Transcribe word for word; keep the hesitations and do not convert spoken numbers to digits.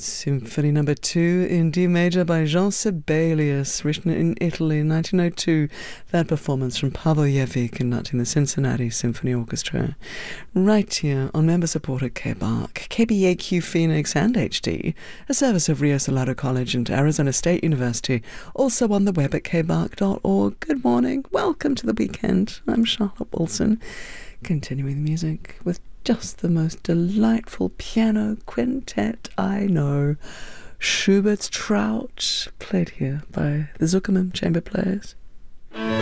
Symphony Number Two in D major by Jean Sibelius, written in Italy in nineteen oh two. That performance from Pavlojevic conducting the Cincinnati Symphony Orchestra. Right here on member-supported K B A R C, K B A Q Phoenix and H D, a service of Rio Salado College and Arizona State University, also on the web at k b a r c dot org. Good morning, welcome to the weekend. I'm Charlotte Wilson, continuing the music with just the most delightful piano quintet I know. Schubert's Trout, played here by the Zuckerman Chamber Players.